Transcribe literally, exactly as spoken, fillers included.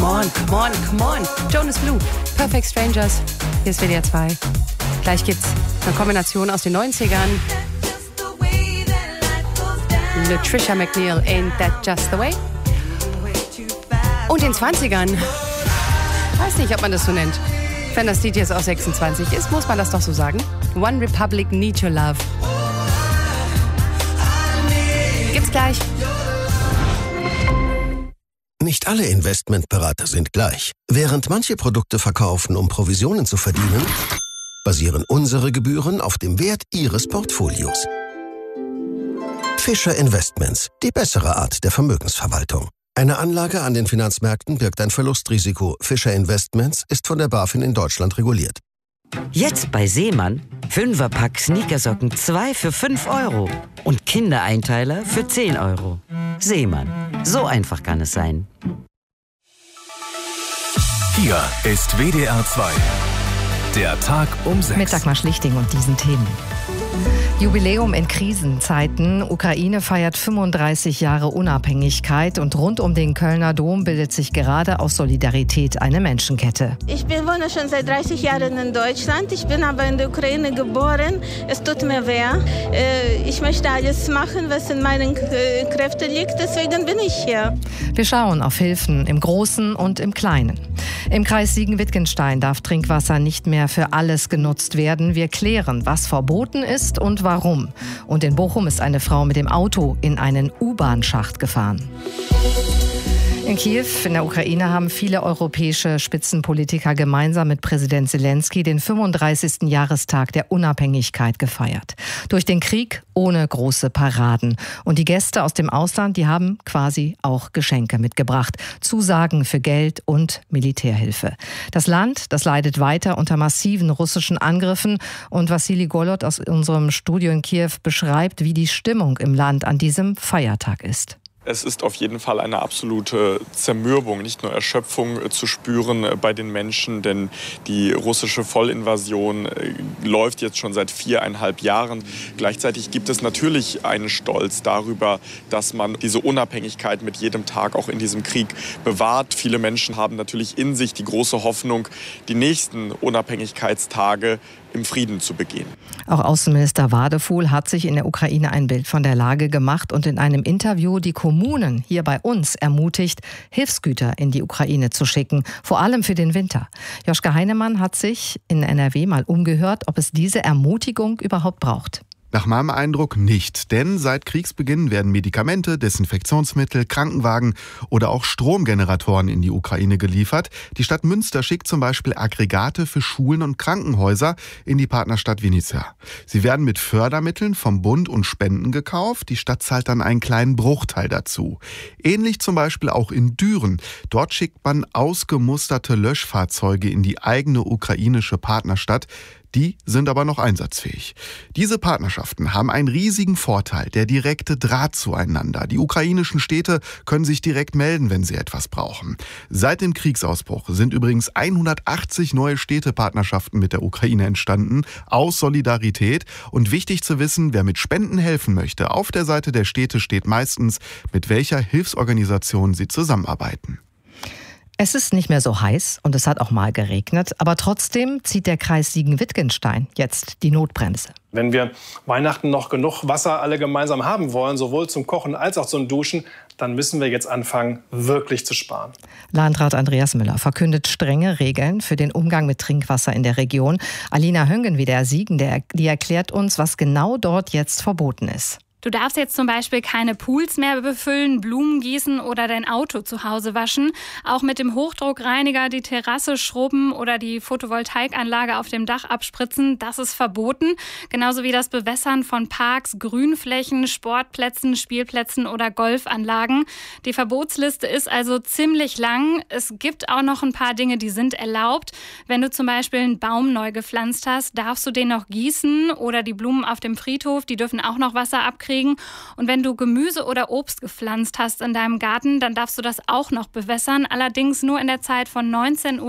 come on, come on, come on. Jonas Blue, Perfect Strangers. Hier ist W D R zwei. Gleich gibt's eine Kombination aus den neunzigern. Latricia McNeil, Ain't That Just the Way? Und den zwanzigern. Weiß nicht, ob man das so nennt. Wenn das Lied jetzt auch sechsundzwanzig ist, muss man das doch so sagen. One Republic, Need Your Love. Gibt's gleich. Nicht alle Investmentberater sind gleich. Während manche Produkte verkaufen, um Provisionen zu verdienen, basieren unsere Gebühren auf dem Wert Ihres Portfolios. Fischer Investments, die bessere Art der Vermögensverwaltung. Eine Anlage an den Finanzmärkten birgt ein Verlustrisiko. Fischer Investments ist von der BaFin in Deutschland reguliert. Jetzt bei Seemann. Fünferpack Sneakersocken zwei für fünf Euro. Und Kindereinteiler für zehn Euro. Seemann. So einfach kann es sein. Hier ist W D R zwei. Der Tag um sechs. Mit Dagmar Schlichting und diesen Themen. Jubiläum in Krisenzeiten. Ukraine feiert fünfunddreißig Jahre Unabhängigkeit und rund um den Kölner Dom bildet sich gerade aus Solidarität eine Menschenkette. Ich bin, wohne schon seit dreißig Jahren in Deutschland. Ich bin aber in der Ukraine geboren. Es tut mir weh. Ich möchte alles machen, was in meinen Kräften liegt. Deswegen bin ich hier. Wir schauen auf Hilfen im Großen und im Kleinen. Im Kreis Siegen-Wittgenstein darf Trinkwasser nicht mehr für alles genutzt werden. Wir klären, was verboten ist und warum. Und in Bochum ist eine Frau mit dem Auto in einen U-Bahn-Schacht gefahren. In Kiew, in der Ukraine, haben viele europäische Spitzenpolitiker gemeinsam mit Präsident Zelensky den fünfunddreißigsten Jahrestag der Unabhängigkeit gefeiert. Durch den Krieg ohne große Paraden. Und die Gäste aus dem Ausland, die haben quasi auch Geschenke mitgebracht. Zusagen für Geld und Militärhilfe. Das Land, das leidet weiter unter massiven russischen Angriffen. Und Wassili Golod aus unserem Studio in Kiew beschreibt, wie die Stimmung im Land an diesem Feiertag ist. Es ist auf jeden Fall eine absolute Zermürbung, nicht nur Erschöpfung äh, zu spüren äh, bei den Menschen, denn die russische Vollinvasion äh, läuft jetzt schon seit viereinhalb Jahren. Gleichzeitig gibt es natürlich einen Stolz darüber, dass man diese Unabhängigkeit mit jedem Tag auch in diesem Krieg bewahrt. Viele Menschen haben natürlich in sich die große Hoffnung, die nächsten Unabhängigkeitstage im Frieden zu begehen. Auch Außenminister Wadefuhl hat sich in der Ukraine ein Bild von der Lage gemacht und in einem Interview die Kommunen hier bei uns ermutigt, Hilfsgüter in die Ukraine zu schicken, vor allem für den Winter. Joschka Heinemann hat sich in N R W mal umgehört, ob es diese Ermutigung überhaupt braucht. Nach meinem Eindruck nicht, denn seit Kriegsbeginn werden Medikamente, Desinfektionsmittel, Krankenwagen oder auch Stromgeneratoren in die Ukraine geliefert. Die Stadt Münster schickt zum Beispiel Aggregate für Schulen und Krankenhäuser in die Partnerstadt Vinytsia. Sie werden mit Fördermitteln vom Bund und Spenden gekauft. Die Stadt zahlt dann einen kleinen Bruchteil dazu. Ähnlich zum Beispiel auch in Düren. Dort schickt man ausgemusterte Löschfahrzeuge in die eigene ukrainische Partnerstadt. Die sind aber noch einsatzfähig. Diese Partnerschaften haben einen riesigen Vorteil, der direkte Draht zueinander. Die ukrainischen Städte können sich direkt melden, wenn sie etwas brauchen. Seit dem Kriegsausbruch sind übrigens hundertachtzig neue Städtepartnerschaften mit der Ukraine entstanden, aus Solidarität. Und wichtig zu wissen, wer mit Spenden helfen möchte, auf der Seite der Städte steht meistens, mit welcher Hilfsorganisation sie zusammenarbeiten. Es ist nicht mehr so heiß und es hat auch mal geregnet, aber trotzdem zieht der Kreis Siegen-Wittgenstein jetzt die Notbremse. Wenn wir Weihnachten noch genug Wasser alle gemeinsam haben wollen, sowohl zum Kochen als auch zum Duschen, dann müssen wir jetzt anfangen, wirklich zu sparen. Landrat Andreas Müller verkündet strenge Regeln für den Umgang mit Trinkwasser in der Region. Alina Höngen wieder Siegen, die erklärt uns, was genau dort jetzt verboten ist. Du darfst jetzt zum Beispiel keine Pools mehr befüllen, Blumen gießen oder dein Auto zu Hause waschen. Auch mit dem Hochdruckreiniger die Terrasse schrubben oder die Photovoltaikanlage auf dem Dach abspritzen, das ist verboten. Genauso wie das Bewässern von Parks, Grünflächen, Sportplätzen, Spielplätzen oder Golfanlagen. Die Verbotsliste ist also ziemlich lang. Es gibt auch noch ein paar Dinge, die sind erlaubt. Wenn du zum Beispiel einen Baum neu gepflanzt hast, darfst du den noch gießen oder die Blumen auf dem Friedhof, die dürfen auch noch Wasser abkriegen. Und wenn du Gemüse oder Obst gepflanzt hast in deinem Garten, dann darfst du das auch noch bewässern, allerdings nur in der Zeit von neunzehn Uhr